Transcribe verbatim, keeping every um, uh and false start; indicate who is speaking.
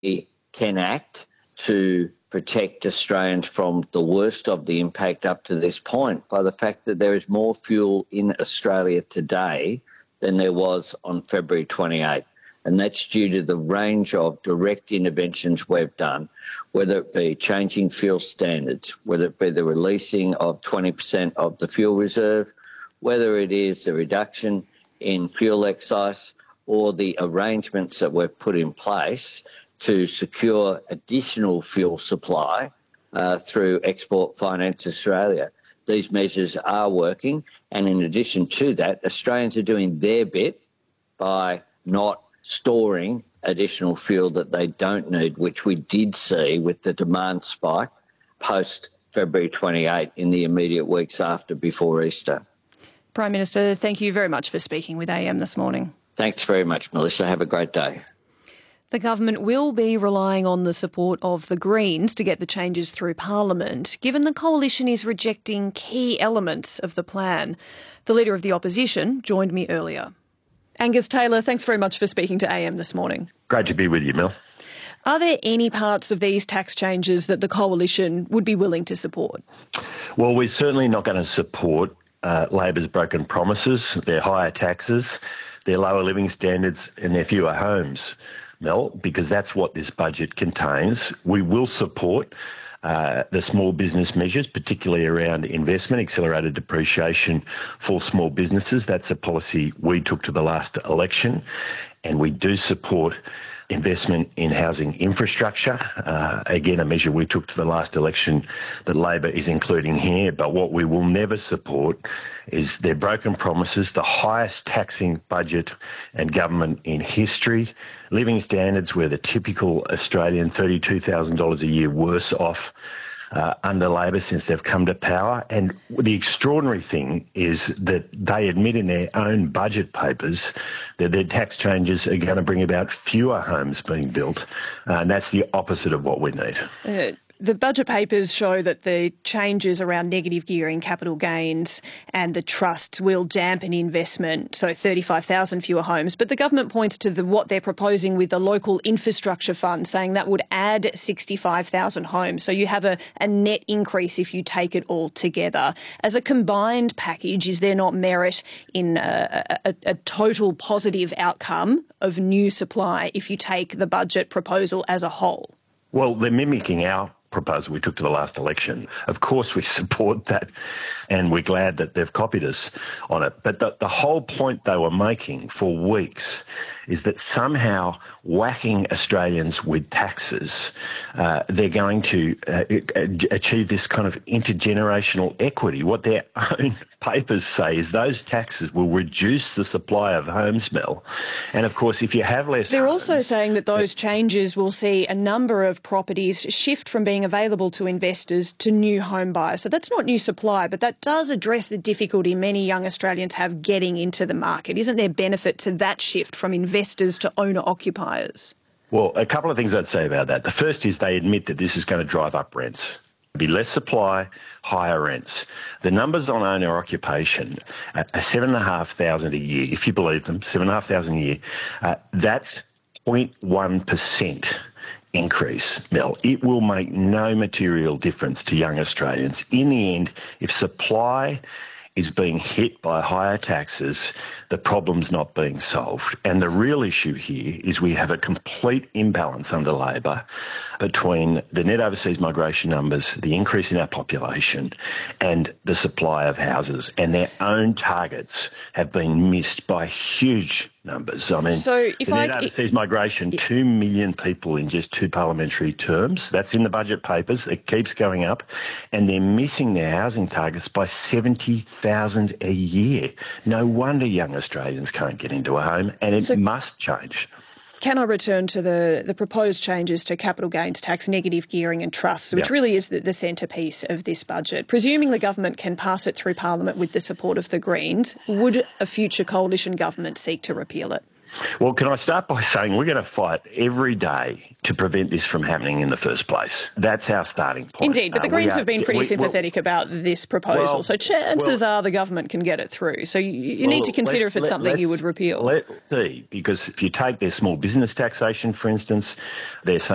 Speaker 1: we can act to protect Australians from the worst of the impact up to this point by the fact that there is more fuel in Australia today than there was on February twenty-eighth. And that's due to the range of direct interventions we've done, whether it be changing fuel standards, whether it be the releasing of twenty percent of the fuel reserve, whether it is the reduction in fuel excise or the arrangements that we've put in place to secure additional fuel supply uh, through Export Finance Australia. These measures are working, and in addition to that, Australians are doing their bit by not storing additional fuel that they don't need, which we did see with the demand spike post February twenty-eighth in the immediate weeks after, before Easter.
Speaker 2: Prime Minister, thank you very much for speaking with A M this morning.
Speaker 1: Thanks very much, Melissa. Have a great day.
Speaker 2: The government will be relying on the support of the Greens to get the changes through Parliament, given the coalition is rejecting key elements of the plan. The Leader of the Opposition joined me earlier. Angus Taylor, thanks very much for speaking to A M this morning.
Speaker 3: Great to be with you, Mel.
Speaker 2: Are there any parts of these tax changes that the coalition would be willing to support?
Speaker 3: Well, we're certainly not going to support uh, Labor's broken promises, their higher taxes, their lower living standards and their fewer homes, Mel, because that's what this budget contains. We will support uh, the small business measures, particularly around investment, accelerated depreciation for small businesses. That's a policy we took to the last election, and we do support investment in housing infrastructure. Uh, again, a measure we took to the last election that Labor is including here. But what we will never support is their broken promises, the highest taxing budget and government in history, living standards where the typical Australian thirty-two thousand dollars a year worse off Uh, under Labor since they've come to power. And the extraordinary thing is that they admit in their own budget papers that their tax changes are going to bring about fewer homes being built. Uh, and that's the opposite of what we need.
Speaker 2: Uh, The budget papers show that the changes around negative gearing, capital gains and the trusts will dampen investment, so thirty-five thousand fewer homes. But the government points to the, what they're proposing with the local infrastructure fund, saying that would add sixty-five thousand homes. So you have a, a net increase if you take it all together. As a combined package, is there not merit in a, a, a total positive outcome of new supply if you take the budget proposal as a whole?
Speaker 3: Well, they're mimicking our proposal we took to the last election. Of course we support that, and we're glad that they've copied us on it. But the, the whole point they were making for weeks is that somehow whacking Australians with taxes, uh, they're going to uh, achieve this kind of intergenerational equity. What their own papers say is those taxes will reduce the supply of homes, Mel. And of course, if you have less
Speaker 2: They're
Speaker 3: homes,
Speaker 2: also saying that those changes will see a number of properties shift from being available to investors to new home buyers. So that's not new supply, but that does address the difficulty many young Australians have getting into the market. Isn't there benefit to that shift from investors to owner-occupiers?
Speaker 3: Well, a couple of things I'd say about that. The first is they admit that this is going to drive up rents. Be less supply, higher rents. The numbers on owner occupation are seven and a half thousand a year, if you believe them, seven and a half thousand a year. Uh, that's zero point one percent increase, Mel. It will make no material difference to young Australians. In the end, if supply is being hit by higher taxes, the problem's not being solved. And the real issue here is we have a complete imbalance under Labor between the net overseas migration numbers, the increase in our population, and the supply of houses. And their own targets have been missed by huge numbers. I mean,
Speaker 2: so if
Speaker 3: the net
Speaker 2: I,
Speaker 3: overseas migration, two million people in just two parliamentary terms. That's in the budget papers. It keeps going up. And they're missing their housing targets by seventy thousand a year. No wonder young Australians can't get into a home, and it
Speaker 2: so
Speaker 3: must change.
Speaker 2: Can I return to the, the proposed changes to capital gains tax, negative gearing and trusts, which
Speaker 3: yep.
Speaker 2: really is the, the centrepiece of this budget? Presuming the government can pass it through Parliament with the support of the Greens, would a future coalition government seek to repeal it?
Speaker 3: Well, can I start by saying we're going to fight every day to prevent this from happening in the first place. That's our starting point.
Speaker 2: Indeed, but the
Speaker 3: uh,
Speaker 2: Greens
Speaker 3: are,
Speaker 2: have been pretty
Speaker 3: we,
Speaker 2: sympathetic
Speaker 3: well,
Speaker 2: about this proposal,
Speaker 3: well,
Speaker 2: so chances
Speaker 3: well,
Speaker 2: are the government can get it through. So you, you
Speaker 3: well,
Speaker 2: need to consider if it's
Speaker 3: let,
Speaker 2: something you would repeal.
Speaker 3: Let's see, because if you take their small business taxation, for instance, they're saying